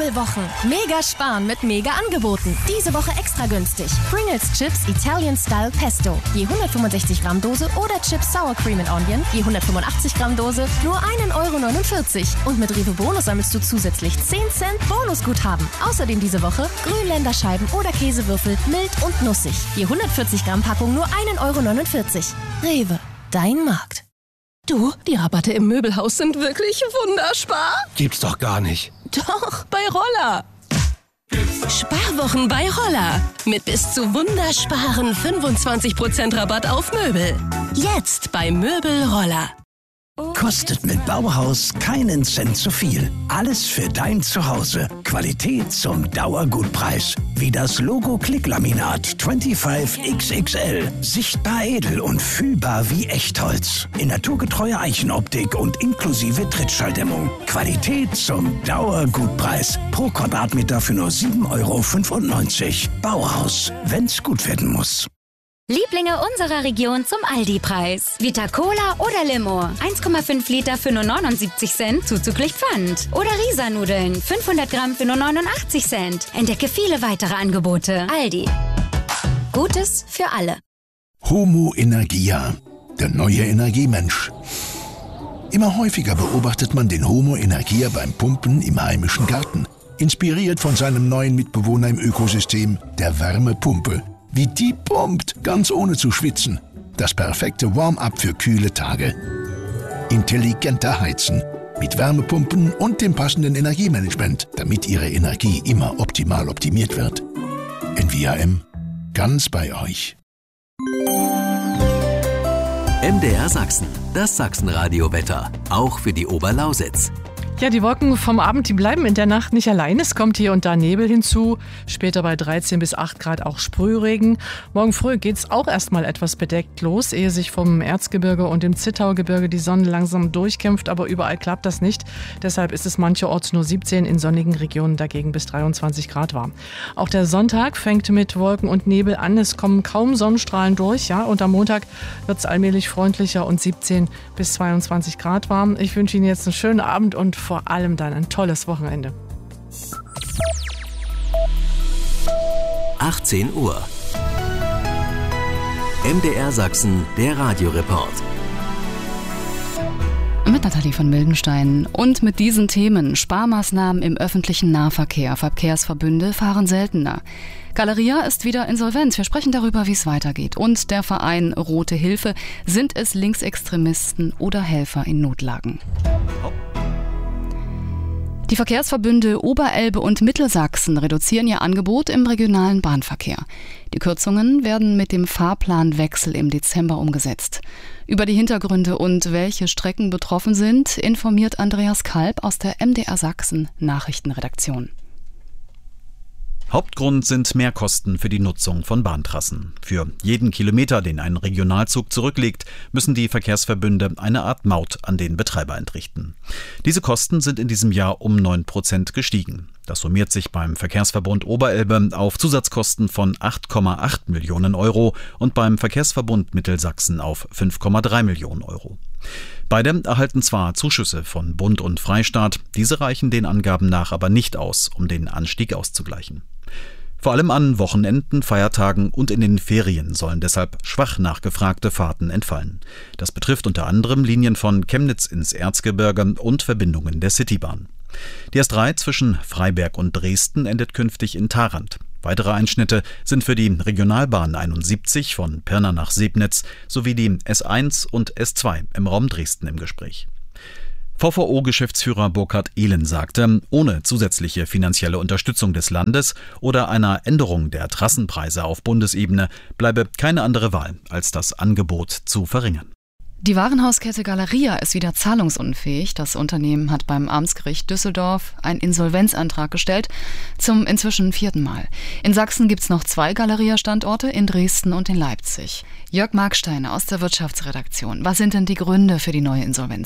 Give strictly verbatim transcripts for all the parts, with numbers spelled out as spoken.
Möbelwochen. Mega sparen mit Mega-Angeboten. Diese Woche extra günstig. Pringles Chips Italian Style Pesto. Je hundertfünfundsechzig Gramm Dose oder Chips Sour Cream and Onion. Je hundertfünfundachtzig Gramm Dose. Nur ein Euro neunundvierzig. Und mit Rewe Bonus sammelst du zusätzlich zehn Cent Bonusguthaben. Außerdem diese Woche Grünländerscheiben oder Käsewürfel mild und nussig. Je hundertvierzig Gramm Packung nur ein Euro neunundvierzig. Rewe, dein Markt. Du, die Rabatte im Möbelhaus sind wirklich wunderspar. Gibt's doch gar nicht. Doch, bei Roller. Sparwochen bei Roller. Mit bis zu wundersparen fünfundzwanzig Prozent Rabatt auf Möbel. Jetzt bei Möbel Roller. Kostet mit Bauhaus keinen Cent zu viel. Alles für dein Zuhause. Qualität zum Dauergutpreis. Wie das Logo Klicklaminat fünfundzwanzig X X L. Sichtbar edel und fühlbar wie Echtholz. In naturgetreuer Eichenoptik und inklusive Trittschalldämmung. Qualität zum Dauergutpreis. Pro Quadratmeter für nur sieben Euro fünfundneunzig. Bauhaus, wenn's gut werden muss. Lieblinge unserer Region zum Aldi-Preis. Vita Cola oder Limo. eins Komma fünf Liter für nur neunundsiebzig Cent, zuzüglich Pfand. Oder Risa-Nudeln. fünfhundert Gramm für nur neunundachtzig Cent. Entdecke viele weitere Angebote. Aldi. Gutes für alle. Homo Energia, der neue Energiemensch. Immer häufiger beobachtet man den Homo Energia beim Pumpen im heimischen Garten. Inspiriert von seinem neuen Mitbewohner im Ökosystem, der Wärmepumpe. Wie die pumpt, ganz ohne zu schwitzen. Das perfekte Warm-up für kühle Tage. Intelligenter Heizen. Mit Wärmepumpen und dem passenden Energiemanagement, damit Ihre Energie immer optimal optimiert wird. N V A M. Ganz bei euch. M D R Sachsen. Das Sachsenradio-Wetter. Auch für die Oberlausitz. Ja, die Wolken vom Abend, die bleiben in der Nacht nicht allein. Es kommt hier und da Nebel hinzu. Später bei dreizehn bis acht Grad auch Sprühregen. Morgen früh geht's auch erstmal etwas bedeckt los, ehe sich vom Erzgebirge und dem Zittaugebirge die Sonne langsam durchkämpft. Aber überall klappt das nicht. Deshalb ist es mancherorts nur siebzehn, in sonnigen Regionen dagegen bis dreiundzwanzig Grad warm. Auch der Sonntag fängt mit Wolken und Nebel an. Es kommen kaum Sonnenstrahlen durch. Ja, und am Montag wird's allmählich freundlicher und siebzehn bis zweiundzwanzig Grad warm. Ich wünsche Ihnen jetzt einen schönen Abend und vor allem dann ein tolles Wochenende. achtzehn Uhr. M D R Sachsen, der Radioreport. Mit Nathalie von Mildenstein und mit diesen Themen: Sparmaßnahmen im öffentlichen Nahverkehr. Verkehrsverbünde fahren seltener. Galeria ist wieder insolvent. Wir sprechen darüber, wie es weitergeht. Und der Verein Rote Hilfe. Sind es Linksextremisten oder Helfer in Notlagen? Die Verkehrsverbünde Oberelbe und Mittelsachsen reduzieren ihr Angebot im regionalen Bahnverkehr. Die Kürzungen werden mit dem Fahrplanwechsel im Dezember umgesetzt. Über die Hintergründe und welche Strecken betroffen sind, informiert Andreas Kalb aus der M D R Sachsen Nachrichtenredaktion. Hauptgrund sind Mehrkosten für die Nutzung von Bahntrassen. Für jeden Kilometer, den ein Regionalzug zurücklegt, müssen die Verkehrsverbünde eine Art Maut an den Betreiber entrichten. Diese Kosten sind in diesem Jahr um neun Prozent gestiegen. Das summiert sich beim Verkehrsverbund Oberelbe auf Zusatzkosten von acht Komma acht Millionen Euro und beim Verkehrsverbund Mittelsachsen auf fünf Komma drei Millionen Euro. Beide erhalten zwar Zuschüsse von Bund und Freistaat, diese reichen den Angaben nach aber nicht aus, um den Anstieg auszugleichen. Vor allem an Wochenenden, Feiertagen und in den Ferien sollen deshalb schwach nachgefragte Fahrten entfallen. Das betrifft unter anderem Linien von Chemnitz ins Erzgebirge und Verbindungen der Citybahn. Die S drei zwischen Freiberg und Dresden endet künftig in Tharandt. Weitere Einschnitte sind für die Regionalbahn einundsiebzig von Pirna nach Sebnitz sowie die S eins und S zwei im Raum Dresden im Gespräch. V V O-Geschäftsführer Burkhard Ehlen sagte, ohne zusätzliche finanzielle Unterstützung des Landes oder einer Änderung der Trassenpreise auf Bundesebene bleibe keine andere Wahl, als das Angebot zu verringern. Die Warenhauskette Galeria ist wieder zahlungsunfähig. Das Unternehmen hat beim Amtsgericht Düsseldorf einen Insolvenzantrag gestellt, zum inzwischen vierten Mal. In Sachsen gibt es noch zwei Galeria-Standorte, in Dresden und in Leipzig. Jörg Marksteiner aus der Wirtschaftsredaktion. Was sind denn die Gründe für die neue Insolvenz?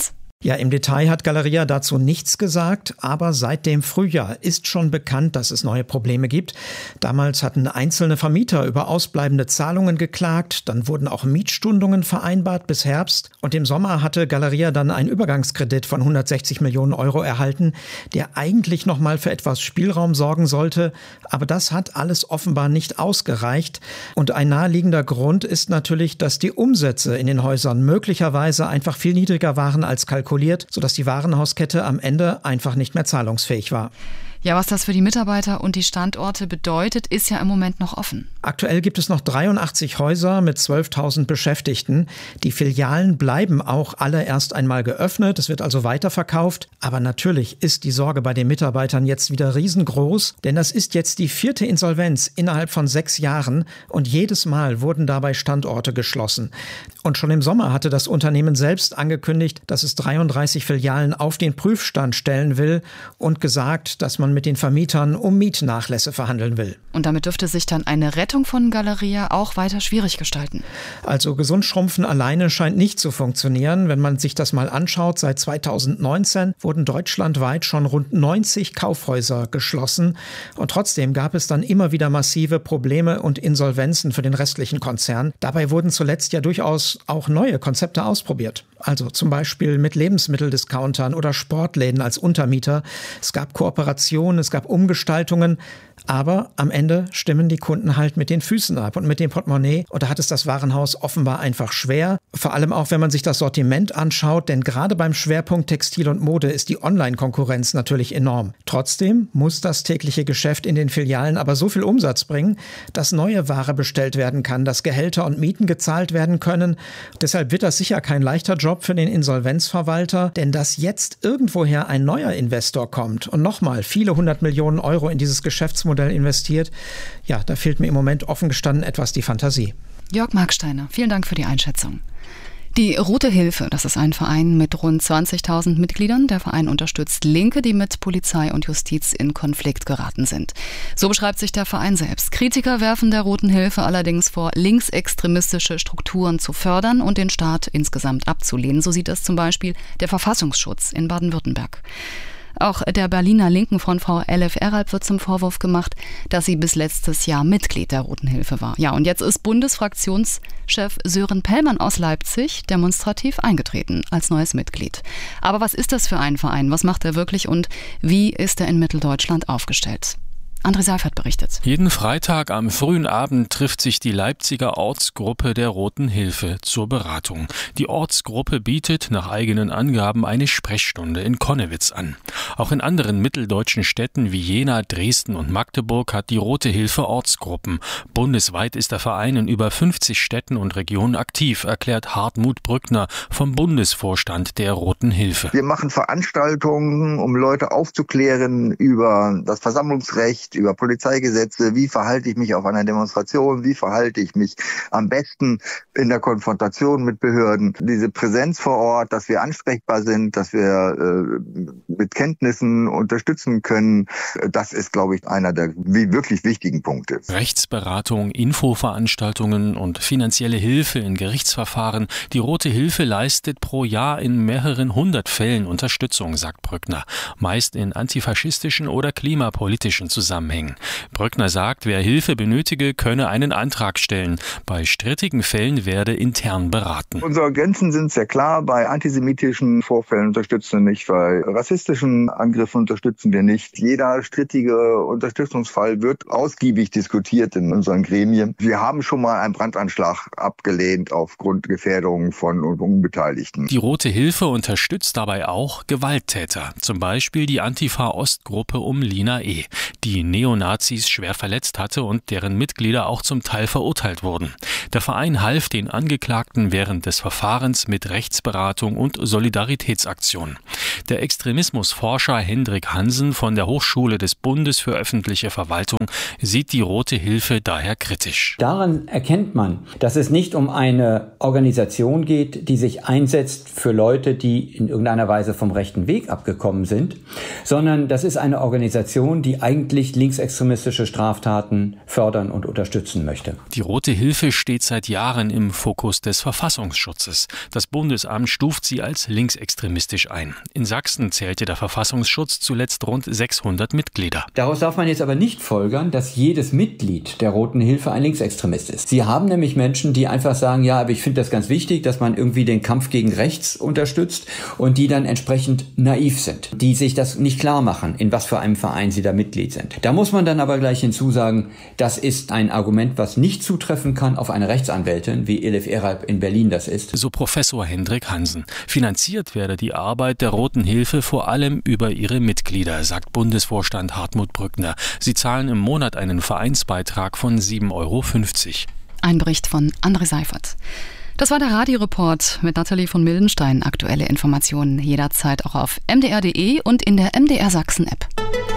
Ja, im Detail hat Galeria dazu nichts gesagt, aber seit dem Frühjahr ist schon bekannt, dass es neue Probleme gibt. Damals hatten einzelne Vermieter über ausbleibende Zahlungen geklagt, dann wurden auch Mietstundungen vereinbart bis Herbst und im Sommer hatte Galeria dann einen Übergangskredit von hundertsechzig Millionen Euro erhalten, der eigentlich noch mal für etwas Spielraum sorgen sollte, aber das hat alles offenbar nicht ausgereicht und ein naheliegender Grund ist natürlich, dass die Umsätze in den Häusern möglicherweise einfach viel niedriger waren als kalkuliert, sodass die Warenhauskette am Ende einfach nicht mehr zahlungsfähig war. Ja, was das für die Mitarbeiter und die Standorte bedeutet, ist ja im Moment noch offen. Aktuell gibt es noch dreiundachtzig Häuser mit zwölftausend Beschäftigten. Die Filialen bleiben auch alle erst einmal geöffnet. Es wird also weiterverkauft. Aber natürlich ist die Sorge bei den Mitarbeitern jetzt wieder riesengroß. Denn das ist jetzt die vierte Insolvenz innerhalb von sechs Jahren. Und jedes Mal wurden dabei Standorte geschlossen. Und schon im Sommer hatte das Unternehmen selbst angekündigt, dass es dreiunddreißig Filialen auf den Prüfstand stellen will und gesagt, dass man mit den Vermietern um Mietnachlässe verhandeln will. Und damit dürfte sich dann eine Rettung von Galeria auch weiter schwierig gestalten. Also gesund schrumpfen alleine scheint nicht zu funktionieren. Wenn man sich das mal anschaut, seit zweitausendneunzehn wurden deutschlandweit schon rund neunzig Kaufhäuser geschlossen. Und trotzdem gab es dann immer wieder massive Probleme und Insolvenzen für den restlichen Konzern. Dabei wurden zuletzt ja durchaus auch neue Konzepte ausprobiert. Also zum Beispiel mit Lebensmitteldiscountern oder Sportläden als Untermieter. Es gab Kooperationen, es gab Umgestaltungen. Aber am Ende stimmen die Kunden halt mit den Füßen ab und mit dem Portemonnaie. Und da hat es das Warenhaus offenbar einfach schwer. Vor allem auch, wenn man sich das Sortiment anschaut. Denn gerade beim Schwerpunkt Textil und Mode ist die Online-Konkurrenz natürlich enorm. Trotzdem muss das tägliche Geschäft in den Filialen aber so viel Umsatz bringen, dass neue Ware bestellt werden kann, dass Gehälter und Mieten gezahlt werden können. Deshalb wird das sicher kein leichter Job für den Insolvenzverwalter. Denn dass jetzt irgendwoher ein neuer Investor kommt und nochmal viele hundert Millionen Euro in dieses Geschäftsmodell investiert, ja, da fehlt mir im Moment offen gestanden etwas die Fantasie. Jörg Marksteiner, vielen Dank für die Einschätzung. Die Rote Hilfe, das ist ein Verein mit rund zwanzigtausend Mitgliedern. Der Verein unterstützt Linke, die mit Polizei und Justiz in Konflikt geraten sind. So beschreibt sich der Verein selbst. Kritiker werfen der Roten Hilfe allerdings vor, linksextremistische Strukturen zu fördern und den Staat insgesamt abzulehnen. So sieht es zum Beispiel der Verfassungsschutz in Baden-Württemberg. Auch der Berliner linken Frontfrau Elif Eralp wird zum Vorwurf gemacht, dass sie bis letztes Jahr Mitglied der Roten Hilfe war. Ja, und jetzt ist Bundesfraktionschef Sören Pellmann aus Leipzig demonstrativ eingetreten als neues Mitglied. Aber was ist das für ein Verein? Was macht er wirklich und wie ist er in Mitteldeutschland aufgestellt? André Seifert berichtet. Jeden Freitag am frühen Abend trifft sich die Leipziger Ortsgruppe der Roten Hilfe zur Beratung. Die Ortsgruppe bietet nach eigenen Angaben eine Sprechstunde in Connewitz an. Auch in anderen mitteldeutschen Städten wie Jena, Dresden und Magdeburg hat die Rote Hilfe Ortsgruppen. Bundesweit ist der Verein in über fünfzig Städten und Regionen aktiv, erklärt Hartmut Brückner vom Bundesvorstand der Roten Hilfe. Wir machen Veranstaltungen, um Leute aufzuklären über das Versammlungsrecht, über Polizeigesetze, wie verhalte ich mich auf einer Demonstration, wie verhalte ich mich am besten in der Konfrontation mit Behörden. Diese Präsenz vor Ort, dass wir ansprechbar sind, dass wir äh, mit Kenntnissen unterstützen können, das ist, glaube ich, einer der wirklich wichtigen Punkte. Rechtsberatung, Infoveranstaltungen und finanzielle Hilfe in Gerichtsverfahren. Die Rote Hilfe leistet pro Jahr in mehreren hundert Fällen Unterstützung, sagt Brückner, meist in antifaschistischen oder klimapolitischen Zusammenhängen. Brückner sagt, wer Hilfe benötige, könne einen Antrag stellen. Bei strittigen Fällen werde intern beraten. Unsere Grenzen sind sehr klar. Bei antisemitischen Vorfällen unterstützen wir nicht, bei rassistischen Angriffen unterstützen wir nicht. Jeder strittige Unterstützungsfall wird ausgiebig diskutiert in unseren Gremien. Wir haben schon mal einen Brandanschlag abgelehnt aufgrund Gefährdung von Unbeteiligten. Die Rote Hilfe unterstützt dabei auch Gewalttäter. Zum Beispiel die Antifa-Ostgruppe um Lina E., die Neonazis schwer verletzt hatte und deren Mitglieder auch zum Teil verurteilt wurden. Der Verein half den Angeklagten während des Verfahrens mit Rechtsberatung und Solidaritätsaktionen. Der Extremismusforscher Hendrik Hansen von der Hochschule des Bundes für öffentliche Verwaltung sieht die Rote Hilfe daher kritisch. Daran erkennt man, dass es nicht um eine Organisation geht, die sich einsetzt für Leute, die in irgendeiner Weise vom rechten Weg abgekommen sind, sondern das ist eine Organisation, die eigentlich nicht linksextremistische Straftaten fördern und unterstützen möchte. Die Rote Hilfe steht seit Jahren im Fokus des Verfassungsschutzes. Das Bundesamt stuft sie als linksextremistisch ein. In Sachsen zählte der Verfassungsschutz zuletzt rund sechshundert Mitglieder. Daraus darf man jetzt aber nicht folgern, dass jedes Mitglied der Roten Hilfe ein Linksextremist ist. Sie haben nämlich Menschen, die einfach sagen, ja, aber ich finde das ganz wichtig, dass man irgendwie den Kampf gegen rechts unterstützt und die dann entsprechend naiv sind, die sich das nicht klar machen, in was für einem Verein sie da Mitglied sind. Da muss man dann aber gleich hinzusagen, das ist ein Argument, was nicht zutreffen kann auf eine Rechtsanwältin, wie Elif Eralp in Berlin das ist. So Professor Hendrik Hansen. Finanziert werde die Arbeit der Roten Hilfe vor allem über ihre Mitglieder, sagt Bundesvorstand Hartmut Brückner. Sie zahlen im Monat einen Vereinsbeitrag von sieben Euro fünfzig. Ein Bericht von André Seifert. Das war der Radioreport mit Nathalie von Mildenstein. Aktuelle Informationen jederzeit auch auf m d r punkt d e und in der M D R Sachsen App.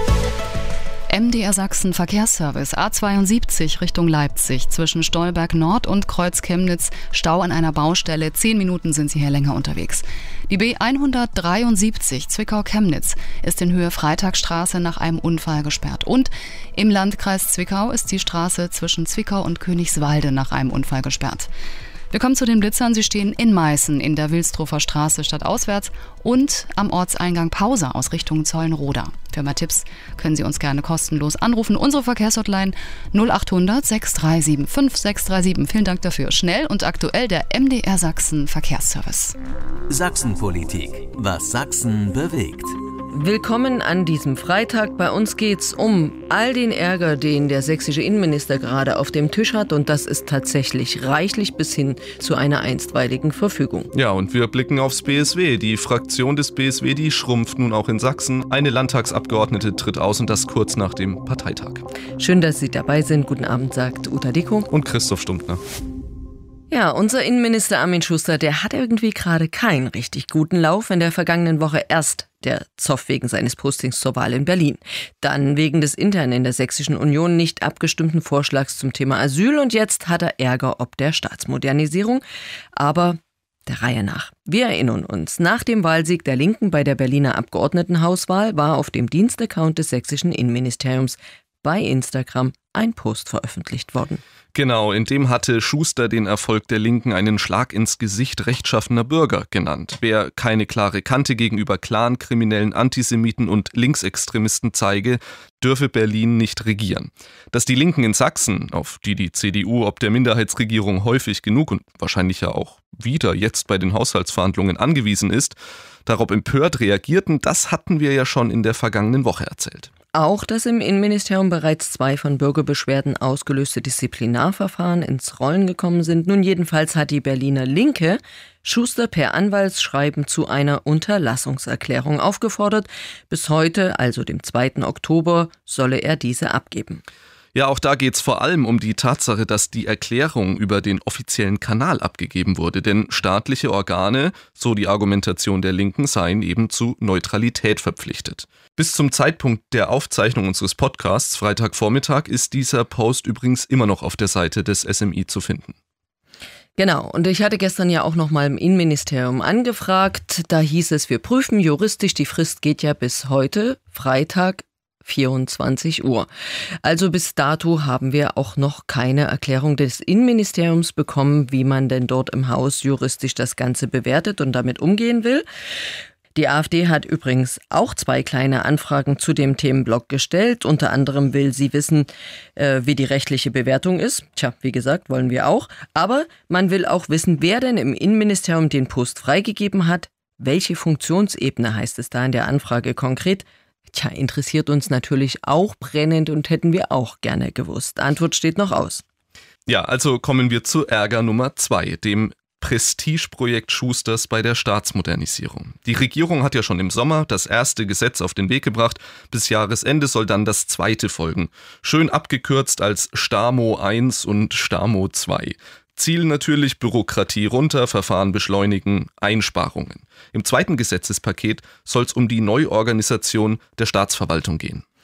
M D R Sachsen Verkehrsservice A zweiundsiebzig Richtung Leipzig zwischen Stolberg Nord und Kreuz Chemnitz. Stau an einer Baustelle. Zehn Minuten sind Sie hier länger unterwegs. Die B hundertdreiundsiebzig Zwickau-Chemnitz ist in Höhe Freitagsstraße nach einem Unfall gesperrt. Und im Landkreis Zwickau ist die Straße zwischen Zwickau und Königswalde nach einem Unfall gesperrt. Wir kommen zu den Blitzern. Sie stehen in Meißen in der Wilsdruffer Straße stadtauswärts und am Ortseingang Pausa aus Richtung Zollenroda. Für mehr Tipps können Sie uns gerne kostenlos anrufen. Unsere Verkehrshotline null achthundert sechs drei sieben fünf sechs drei sieben. Vielen Dank dafür. Schnell und aktuell der M D R Sachsen Verkehrsservice. Sachsenpolitik. Was Sachsen bewegt. Willkommen an diesem Freitag. Bei uns geht's um all den Ärger, den der sächsische Innenminister gerade auf dem Tisch hat. Und das ist tatsächlich reichlich bis hin zu einer einstweiligen Verfügung. Ja, und wir blicken aufs B S W. Die Fraktion des B S W, die schrumpft nun auch in Sachsen. Eine Landtagsabgeordnete tritt aus und das kurz nach dem Parteitag. Schön, dass Sie dabei sind. Guten Abend, sagt Uta Deko. Und Christoph Stumpfner. Ja, unser Innenminister Armin Schuster, der hat irgendwie gerade keinen richtig guten Lauf. In der vergangenen Woche erst der Zoff wegen seines Postings zur Wahl in Berlin. Dann wegen des intern in der Sächsischen Union nicht abgestimmten Vorschlags zum Thema Asyl. Und jetzt hat er Ärger ob der Staatsmodernisierung. Aber der Reihe nach. Wir erinnern uns, nach dem Wahlsieg der Linken bei der Berliner Abgeordnetenhauswahl war auf dem Dienstaccount des sächsischen Innenministeriums bei Instagram ein Post veröffentlicht worden. Genau, in dem hatte Schuster den Erfolg der Linken einen Schlag ins Gesicht rechtschaffener Bürger genannt. Wer keine klare Kante gegenüber Clan-Kriminellen, Antisemiten und Linksextremisten zeige, dürfe Berlin nicht regieren. Dass die Linken in Sachsen, auf die die C D U ob der Minderheitsregierung häufig genug und wahrscheinlich ja auch wieder jetzt bei den Haushaltsverhandlungen angewiesen ist, darauf empört reagierten, das hatten wir ja schon in der vergangenen Woche erzählt. Auch, dass im Innenministerium bereits zwei von Bürgerbeschwerden ausgelöste Disziplinarverfahren ins Rollen gekommen sind. Nun jedenfalls hat die Berliner Linke Schuster per Anwaltsschreiben zu einer Unterlassungserklärung aufgefordert. Bis heute, also dem zweiten Oktober, solle er diese abgeben. Ja, auch da geht es vor allem um die Tatsache, dass die Erklärung über den offiziellen Kanal abgegeben wurde. Denn staatliche Organe, so die Argumentation der Linken, seien eben zu Neutralität verpflichtet. Bis zum Zeitpunkt der Aufzeichnung unseres Podcasts, Freitagvormittag, ist dieser Post übrigens immer noch auf der Seite des S M I zu finden. Genau, und ich hatte gestern ja auch noch mal im Innenministerium angefragt. Da hieß es, wir prüfen juristisch, die Frist geht ja bis heute, Freitag, vierundzwanzig Uhr. Also bis dato haben wir auch noch keine Erklärung des Innenministeriums bekommen, wie man denn dort im Haus juristisch das Ganze bewertet und damit umgehen will. Die AfD hat übrigens auch zwei kleine Anfragen zu dem Themenblock gestellt. Unter anderem will sie wissen, äh, wie die rechtliche Bewertung ist. Tja, wie gesagt, wollen wir auch. Aber man will auch wissen, wer denn im Innenministerium den Post freigegeben hat. Welche Funktionsebene heißt es da in der Anfrage konkret? Tja, interessiert uns natürlich auch brennend und hätten wir auch gerne gewusst. Antwort steht noch aus. Ja, also kommen wir zu Ärger Nummer zwei, dem Prestigeprojekt Schusters bei der Staatsmodernisierung. Die Regierung hat ja schon im Sommer das erste Gesetz auf den Weg gebracht. Bis Jahresende soll dann das zweite folgen. Schön abgekürzt als STAMO eins und STAMO zwei. Ziel natürlich Bürokratie runter, Verfahren beschleunigen, Einsparungen. Im zweiten Gesetzespaket soll es um die Neuorganisation der Staatsverwaltung gehen.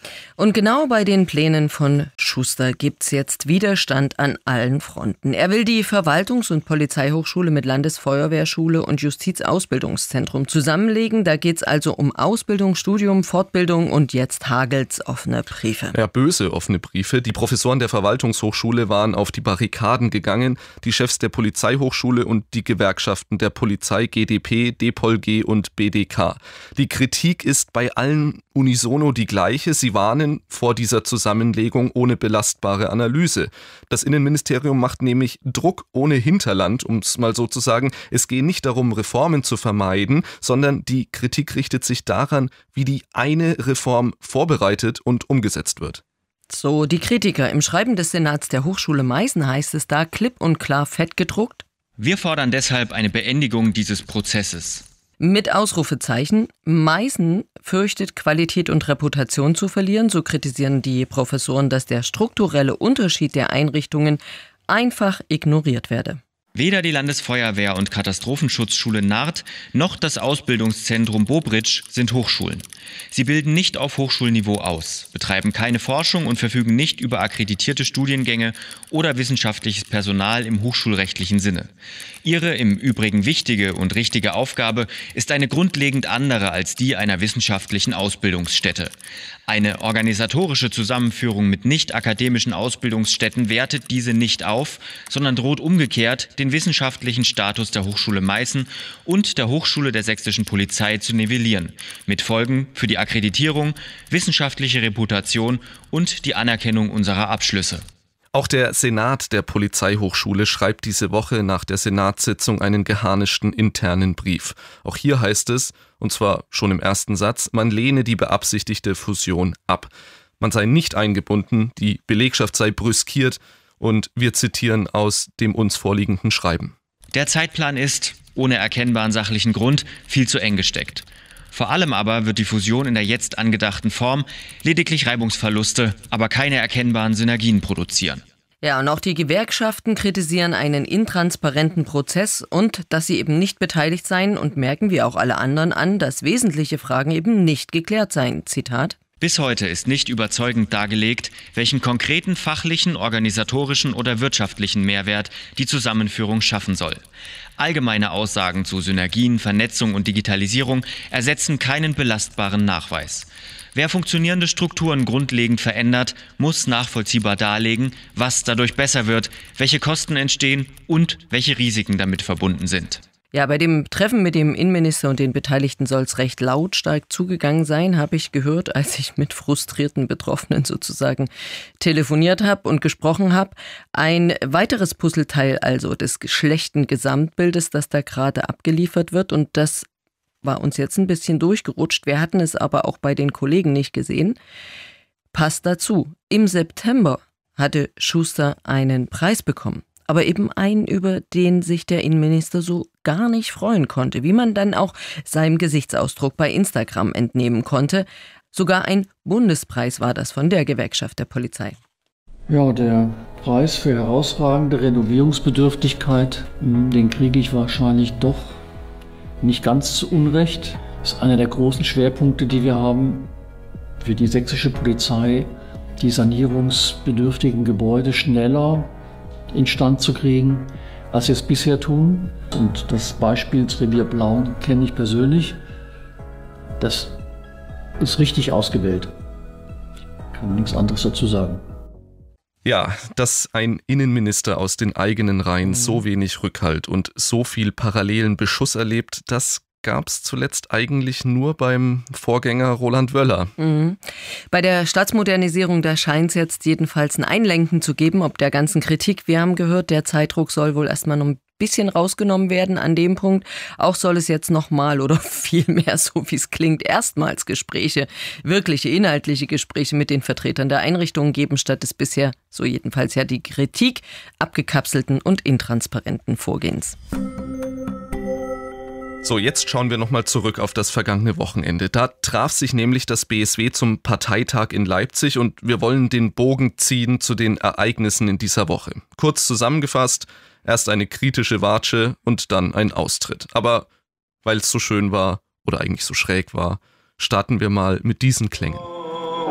Und genau bei den Plänen von Schuster gibt's jetzt Widerstand an allen Fronten. Er will die Verwaltungs- und Polizeihochschule mit Landesfeuerwehrschule und Justizausbildungszentrum zusammenlegen. Da geht's also um Ausbildung, Studium, Fortbildung und jetzt hagelt's offene Briefe. Ja, böse offene Briefe. Die Professoren der Verwaltungshochschule waren auf die Barrikaden gegangen, die Chefs der Polizeihochschule und die Gewerkschaften der Polizei, G D P, D P O L G und B D K. Die Kritik ist bei allen unisono die gleiche. Sie warnen vor dieser Zusammenlegung ohne belastbare Analyse. Das Innenministerium macht nämlich Druck ohne Hinterland, um es mal so zu sagen. Es geht nicht darum, Reformen zu vermeiden, sondern die Kritik richtet sich daran, wie die eine Reform vorbereitet und umgesetzt wird. So die Kritiker. Im Schreiben des Senats der Hochschule Meißen heißt es da klipp und klar fett gedruckt: Wir fordern deshalb eine Beendigung dieses Prozesses. Mit Ausrufezeichen. Meißen fürchtet, Qualität und Reputation zu verlieren. So kritisieren die Professoren, dass der strukturelle Unterschied der Einrichtungen einfach ignoriert werde. Weder die Landesfeuerwehr- und Katastrophenschutzschule Naardt noch das Ausbildungszentrum Bobritsch sind Hochschulen. Sie bilden nicht auf Hochschulniveau aus, betreiben keine Forschung und verfügen nicht über akkreditierte Studiengänge oder wissenschaftliches Personal im hochschulrechtlichen Sinne. Ihre im Übrigen wichtige und richtige Aufgabe ist eine grundlegend andere als die einer wissenschaftlichen Ausbildungsstätte. Eine organisatorische Zusammenführung mit nicht-akademischen Ausbildungsstätten wertet diese nicht auf, sondern droht umgekehrt, den wissenschaftlichen Status der Hochschule Meißen und der Hochschule der Sächsischen Polizei zu nivellieren, mit Folgen für die Akkreditierung, wissenschaftliche Reputation und die Anerkennung unserer Abschlüsse. Auch der Senat der Polizeihochschule schreibt diese Woche nach der Senatssitzung einen geharnischten internen Brief. Auch hier heißt es, und zwar schon im ersten Satz, man lehne die beabsichtigte Fusion ab. Man sei nicht eingebunden, die Belegschaft sei brüskiert und wir zitieren aus dem uns vorliegenden Schreiben. Der Zeitplan ist, ohne erkennbaren sachlichen Grund, viel zu eng gesteckt. Vor allem aber wird die Fusion in der jetzt angedachten Form lediglich Reibungsverluste, aber keine erkennbaren Synergien produzieren. Ja, und auch die Gewerkschaften kritisieren einen intransparenten Prozess und dass sie eben nicht beteiligt seien und merken wie auch alle anderen an, dass wesentliche Fragen eben nicht geklärt seien. Zitat: Bis heute ist nicht überzeugend dargelegt, welchen konkreten fachlichen, organisatorischen oder wirtschaftlichen Mehrwert die Zusammenführung schaffen soll. Allgemeine Aussagen zu Synergien, Vernetzung und Digitalisierung ersetzen keinen belastbaren Nachweis. Wer funktionierende Strukturen grundlegend verändert, muss nachvollziehbar darlegen, was dadurch besser wird, welche Kosten entstehen und welche Risiken damit verbunden sind. Ja, bei dem Treffen mit dem Innenminister und den Beteiligten soll es recht lautstark zugegangen sein, habe ich gehört, als ich mit frustrierten Betroffenen sozusagen telefoniert habe und gesprochen habe. Ein weiteres Puzzleteil also des schlechten Gesamtbildes, das da gerade abgeliefert wird, und das war uns jetzt ein bisschen durchgerutscht. Wir hatten es aber auch bei den Kollegen nicht gesehen. Passt dazu. Im September hatte Schuster einen Preis bekommen. Aber eben einen, über den sich der Innenminister so gar nicht freuen konnte, wie man dann auch seinem Gesichtsausdruck bei Instagram entnehmen konnte. Sogar ein Bundespreis war das von der Gewerkschaft der Polizei. Ja, der Preis für herausragende Renovierungsbedürftigkeit, den kriege ich wahrscheinlich doch nicht ganz zu Unrecht. Das ist einer der großen Schwerpunkte, die wir haben für die sächsische Polizei, die sanierungsbedürftigen Gebäude schneller instand zu kriegen, als wir es bisher tun. Und das Beispiel des Revier Blauen kenne ich persönlich. Das ist richtig ausgewählt. Ich kann nichts anderes dazu sagen. Ja, dass ein Innenminister aus den eigenen Reihen so wenig Rückhalt und so viel parallelen Beschuss erlebt, das gab es zuletzt eigentlich nur beim Vorgänger Roland Wöller. Mhm. Bei der Staatsmodernisierung, da scheint es jetzt jedenfalls ein Einlenken zu geben, ob der ganzen Kritik. Wir haben gehört, der Zeitdruck soll wohl erstmal noch ein bisschen rausgenommen werden an dem Punkt. Auch soll es jetzt nochmal oder vielmehr, so wie es klingt, erstmals Gespräche, wirkliche inhaltliche Gespräche mit den Vertretern der Einrichtungen geben, statt des bisher, so jedenfalls ja die Kritik, abgekapselten und intransparenten Vorgehens. So, jetzt schauen wir nochmal zurück auf das vergangene Wochenende. Da traf sich nämlich das B S W zum Parteitag in Leipzig und wir wollen den Bogen ziehen zu den Ereignissen in dieser Woche. Kurz zusammengefasst, erst eine kritische Watsche und dann ein Austritt. Aber weil es so schön war oder eigentlich so schräg war, starten wir mal mit diesen Klängen.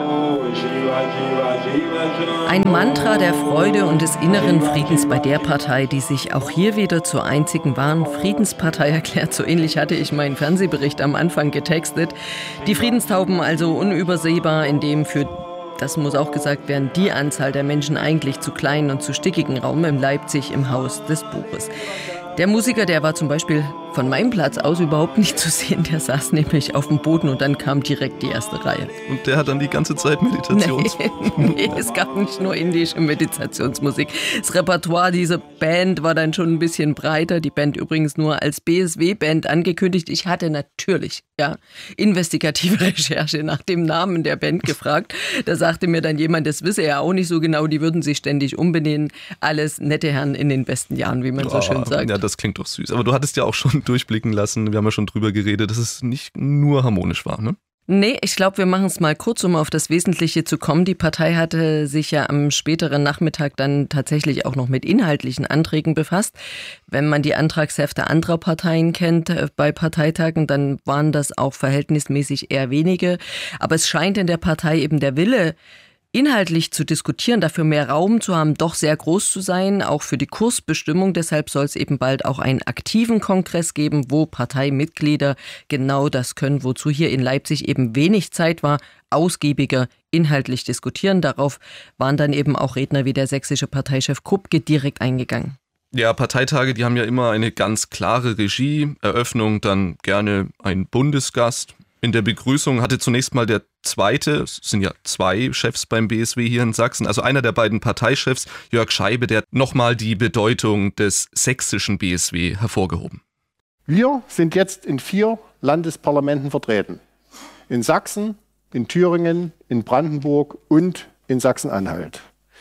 Ein Mantra der Freude und des inneren Friedens bei der Partei, die sich auch hier wieder zur einzigen wahren Friedenspartei erklärt. So ähnlich hatte ich meinen Fernsehbericht am Anfang getextet. Die Friedenstauben also unübersehbar, indem für, das muss auch gesagt werden, die Anzahl der Menschen eigentlich zu kleinen und zu stickigen Raum in Leipzig im Haus des Buches. Der Musiker, der war zum Beispiel von meinem Platz aus überhaupt nicht zu sehen. Der saß nämlich auf dem Boden und dann kam direkt die erste Reihe. Und der hat dann die ganze Zeit Meditations... Nee, nee, es gab nicht nur indische Meditationsmusik. Das Repertoire dieser Band war dann schon ein bisschen breiter. Die Band übrigens nur als B S W-Band angekündigt. Ich hatte natürlich ja, investigative Recherche nach dem Namen der Band gefragt. Da sagte mir dann jemand, das wisse er auch nicht so genau. Die würden sich ständig umbenennen. Alles nette Herren in den besten Jahren, wie man so oh, schön sagt. Ja, das klingt doch süß. Aber du hattest ja auch schon durchblicken lassen, wir haben ja schon drüber geredet, dass es nicht nur harmonisch war, ne? Nee, ich glaube, wir machen es mal kurz, um auf das Wesentliche zu kommen. Die Partei hatte sich ja am späteren Nachmittag dann tatsächlich auch noch mit inhaltlichen Anträgen befasst. Wenn man die Antragshefte anderer Parteien kennt bei Parteitagen, dann waren das auch verhältnismäßig eher wenige. Aber es scheint in der Partei eben der Wille, inhaltlich zu diskutieren, dafür mehr Raum zu haben, doch sehr groß zu sein, auch für die Kursbestimmung. Deshalb soll es eben bald auch einen aktiven Kongress geben, wo Parteimitglieder genau das können, wozu hier in Leipzig eben wenig Zeit war, ausgiebiger inhaltlich diskutieren. Darauf waren dann eben auch Redner wie der sächsische Parteichef Kupke direkt eingegangen. Ja, Parteitage, die haben ja immer eine ganz klare Regie. Eröffnung, dann gerne ein Bundesgast. In der Begrüßung hatte zunächst mal der zweite, es sind ja zwei Chefs beim B S W hier in Sachsen, also einer der beiden Parteichefs, Jörg Scheibe, der hat nochmal die Bedeutung des sächsischen B S W hervorgehoben. Wir sind jetzt in vier Landesparlamenten vertreten. In Sachsen, in Thüringen, in Brandenburg und in Sachsen-Anhalt.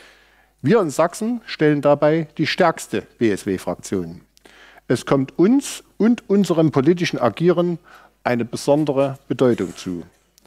Wir in Sachsen stellen dabei die stärkste B S W-Fraktion. Es kommt uns und unserem politischen Agieren eine besondere Bedeutung zu.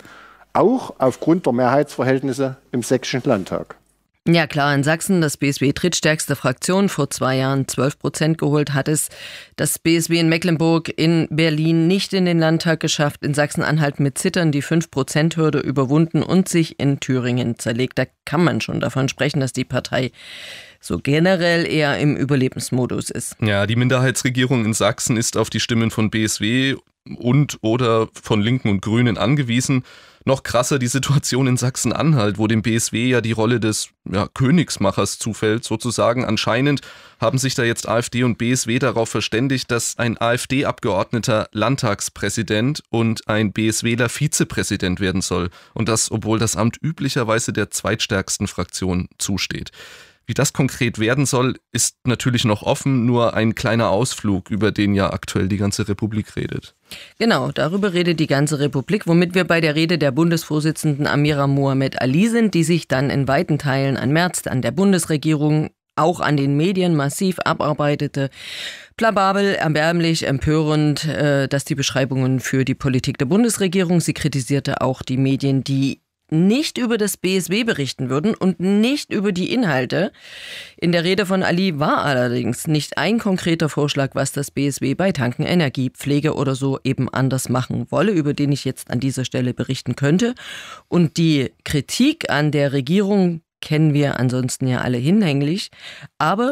Auch aufgrund der Mehrheitsverhältnisse im Sächsischen Landtag. Ja klar, in Sachsen das B S W drittstärkste Fraktion, vor zwei Jahren zwölf Prozent geholt, hat es das B S W in Mecklenburg, in Berlin nicht in den Landtag geschafft, in Sachsen-Anhalt mit Zittern die fünf Prozent Hürde überwunden und sich in Thüringen zerlegt. Da kann man schon davon sprechen, dass die Partei so generell eher im Überlebensmodus ist. Ja, die Minderheitsregierung in Sachsen ist auf die Stimmen von B S W und oder von Linken und Grünen angewiesen. Noch krasser die Situation in Sachsen-Anhalt, wo dem B S W ja die Rolle des ja, Königsmachers zufällt, sozusagen. Anscheinend haben sich da jetzt AfD und B S W darauf verständigt, dass ein AfD-Abgeordneter Landtagspräsident und ein BSWler Vizepräsident werden soll. Und das, obwohl das Amt üblicherweise der zweitstärksten Fraktion zusteht. Wie das konkret werden soll, ist natürlich noch offen, nur ein kleiner Ausflug, über den ja aktuell die ganze Republik redet. Genau, darüber redet die ganze Republik, womit wir bei der Rede der Bundesvorsitzenden Amira Mohamed Ali sind, die sich dann in weiten Teilen an Merz, an der Bundesregierung, auch an den Medien massiv abarbeitete. Blababel, erbärmlich, empörend, äh, dass die Beschreibungen für die Politik der Bundesregierung. Sie kritisierte auch die Medien, die nicht über das B S W berichten würden und nicht über die Inhalte. In der Rede von Ali war allerdings nicht ein konkreter Vorschlag, was das B S W bei Tanken, Energie, Pflege oder so eben anders machen wolle, über den ich jetzt an dieser Stelle berichten könnte. Und die Kritik an der Regierung kennen wir ansonsten ja alle hinlänglich. Aber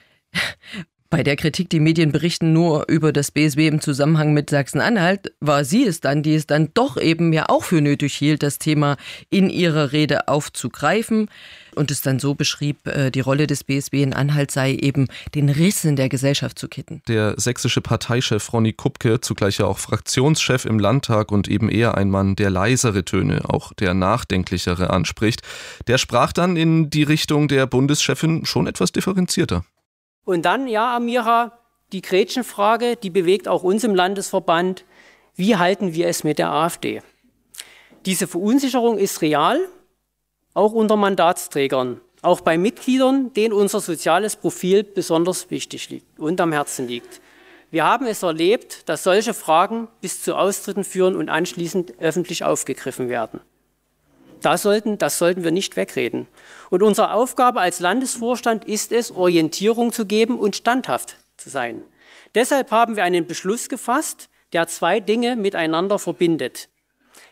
bei der Kritik, die Medien berichten nur über das B S W im Zusammenhang mit Sachsen-Anhalt, war sie es dann, die es dann doch eben ja auch für nötig hielt, das Thema in ihrer Rede aufzugreifen und es dann so beschrieb, die Rolle des B S W in Anhalt sei eben, den Riss in der Gesellschaft zu kitten. Der sächsische Parteichef Ronny Kupke, zugleich ja auch Fraktionschef im Landtag und eben eher ein Mann, der leisere Töne, auch der nachdenklichere anspricht, der sprach dann in die Richtung der Bundeschefin schon etwas differenzierter. Und dann, ja, Amira, die Gretchenfrage, die bewegt auch uns im Landesverband. Wie halten wir es mit der AfD? Diese Verunsicherung ist real, auch unter Mandatsträgern, auch bei Mitgliedern, denen unser soziales Profil besonders wichtig liegt und am Herzen liegt. Wir haben es erlebt, dass solche Fragen bis zu Austritten führen und anschließend öffentlich aufgegriffen werden. Das sollten, das sollten wir nicht wegreden. Und unsere Aufgabe als Landesvorstand ist es, Orientierung zu geben und standhaft zu sein. Deshalb haben wir einen Beschluss gefasst, der zwei Dinge miteinander verbindet.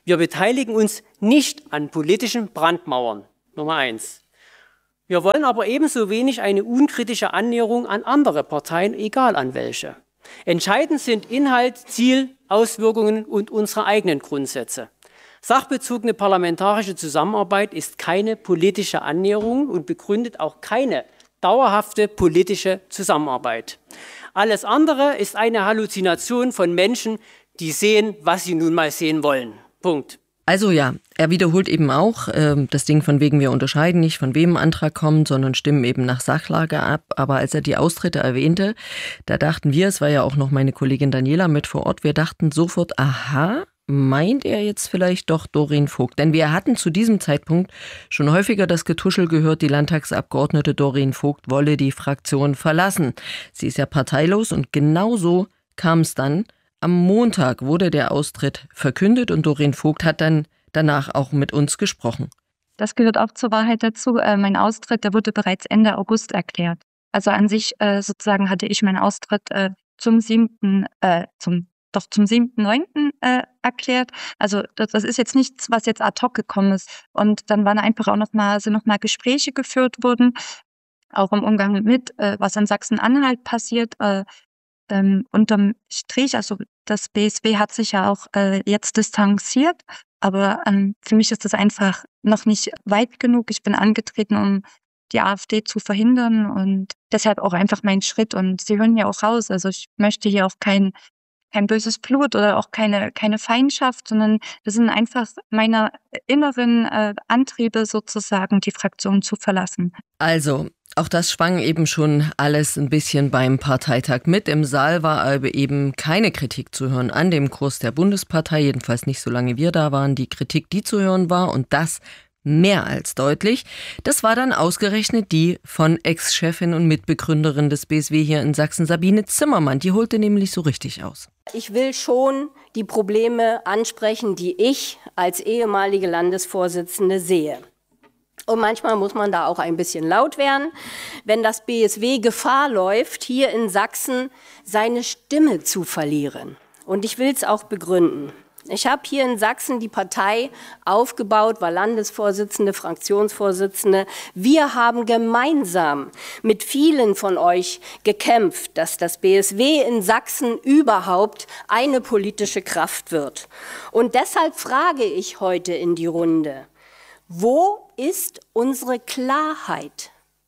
Wir beteiligen uns nicht an politischen Brandmauern. Nummer eins. Wir wollen aber ebenso wenig eine unkritische Annäherung an andere Parteien, egal an welche. Entscheidend sind Inhalt, Ziel, Auswirkungen und unsere eigenen Grundsätze. Sachbezogene parlamentarische Zusammenarbeit ist keine politische Annäherung und begründet auch keine dauerhafte politische Zusammenarbeit. Alles andere ist eine Halluzination von Menschen, die sehen, was sie nun mal sehen wollen. Punkt. Also ja, er wiederholt eben auch äh, das Ding von wegen, wir unterscheiden nicht, von wem ein Antrag kommt, sondern stimmen eben nach Sachlage ab. Aber als er die Austritte erwähnte, da dachten wir, es war ja auch noch meine Kollegin Daniela mit vor Ort, wir dachten sofort, aha, meint er jetzt vielleicht doch Doreen Vogt? Denn wir hatten zu diesem Zeitpunkt schon häufiger das Getuschel gehört, die Landtagsabgeordnete Doreen Vogt wolle die Fraktion verlassen. Sie ist ja parteilos und genauso kam es dann. Am Montag wurde der Austritt verkündet und Doreen Vogt hat dann danach auch mit uns gesprochen. Das gehört auch zur Wahrheit dazu. Äh, mein Austritt, der wurde bereits Ende August erklärt. Also an sich äh, sozusagen hatte ich meinen Austritt äh, zum siebten, äh, zum doch zum siebten neunten Äh, erklärt. Also das, das ist jetzt nichts, was jetzt ad hoc gekommen ist. Und dann waren einfach auch noch mal, sind noch mal Gespräche geführt worden, auch im Umgang mit, äh, was in Sachsen-Anhalt passiert. Äh, ähm, unterm Strich, also das B S W hat sich ja auch äh, jetzt distanziert, aber ähm, für mich ist das einfach noch nicht weit genug. Ich bin angetreten, um die AfD zu verhindern und deshalb auch einfach mein Schritt. Und Sie hören ja auch raus, also ich möchte hier auch kein kein böses Blut oder auch keine keine Feindschaft, sondern das sind einfach meine inneren äh, Antriebe sozusagen, die Fraktion zu verlassen. Also, auch das schwang eben schon alles ein bisschen beim Parteitag mit. Im Saal war aber eben keine Kritik zu hören an dem Kurs der Bundespartei, jedenfalls nicht solange wir da waren. Die Kritik, die zu hören war, und das mehr als deutlich, das war dann ausgerechnet die von Ex-Chefin und Mitbegründerin des B S W hier in Sachsen, Sabine Zimmermann. Die holte nämlich so richtig aus. Ich will schon die Probleme ansprechen, die ich als ehemalige Landesvorsitzende sehe. Und manchmal muss man da auch ein bisschen laut werden, wenn das B S W Gefahr läuft, hier in Sachsen seine Stimme zu verlieren. Und ich will es auch begründen. Ich habe hier in Sachsen die Partei aufgebaut, war Landesvorsitzende, Fraktionsvorsitzende. Wir haben gemeinsam mit vielen von euch gekämpft, dass das B S W in Sachsen überhaupt eine politische Kraft wird. Und deshalb frage ich heute in die Runde, wo ist unsere Klarheit?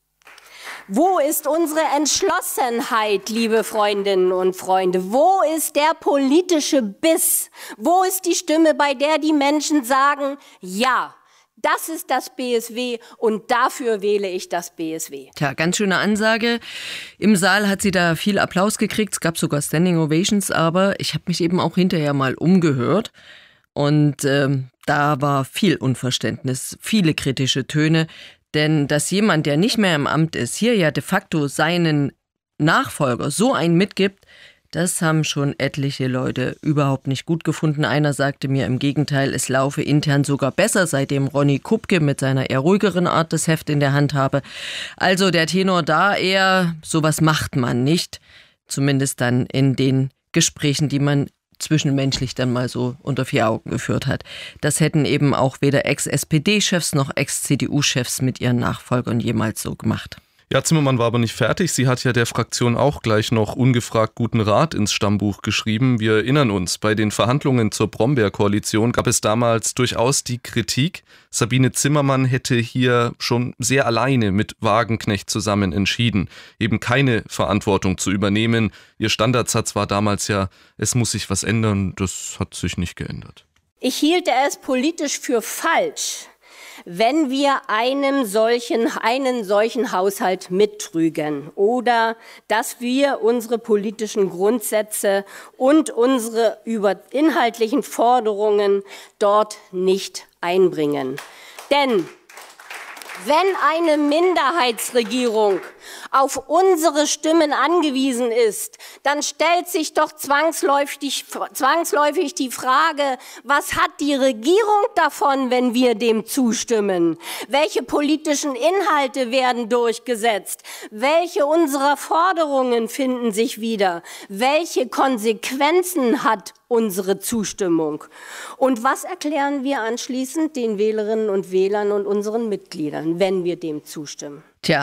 Wo ist unsere Entschlossenheit, liebe Freundinnen und Freunde? Wo ist der politische Biss? Wo ist die Stimme, bei der die Menschen sagen, ja, das ist das B S W und dafür wähle ich das B S W? Tja, ganz schöne Ansage. Im Saal hat sie da viel Applaus gekriegt. Es gab sogar Standing Ovations, aber ich habe mich eben auch hinterher mal umgehört. Und ähm, da war viel Unverständnis, viele kritische Töne. Denn dass jemand, der nicht mehr im Amt ist, hier ja de facto seinen Nachfolger so einen mitgibt, das haben schon etliche Leute überhaupt nicht gut gefunden. Einer sagte mir im Gegenteil, es laufe intern sogar besser, seitdem Ronny Kupke mit seiner eher ruhigeren Art das Heft in der Hand habe. Also der Tenor da eher, sowas macht man nicht. Zumindest dann in den Gesprächen, die man zwischenmenschlich dann mal so unter vier Augen geführt hat. Das hätten eben auch weder Ex-S P D-Chefs noch Ex-C D U-Chefs mit ihren Nachfolgern jemals so gemacht. Ja, Zimmermann war aber nicht fertig. Sie hat ja der Fraktion auch gleich noch ungefragt guten Rat ins Stammbuch geschrieben. Wir erinnern uns, bei den Verhandlungen zur Brombeer-Koalition gab es damals durchaus die Kritik, Sabine Zimmermann hätte hier schon sehr alleine mit Wagenknecht zusammen entschieden, eben keine Verantwortung zu übernehmen. Ihr Standardsatz war damals ja, es muss sich was ändern. Das hat sich nicht geändert. Ich hielte es politisch für falsch, wenn wir einem solchen, einen solchen Haushalt mittrügen oder dass wir unsere politischen Grundsätze und unsere über inhaltlichen Forderungen dort nicht einbringen. Denn wenn eine Minderheitsregierung auf unsere Stimmen angewiesen ist, dann stellt sich doch zwangsläufig, zwangsläufig die Frage, was hat die Regierung davon, wenn wir dem zustimmen? Welche politischen Inhalte werden durchgesetzt? Welche unserer Forderungen finden sich wieder? Welche Konsequenzen hat unsere Zustimmung? Und was erklären wir anschließend den Wählerinnen und Wählern und unseren Mitgliedern, wenn wir dem zustimmen? Tja,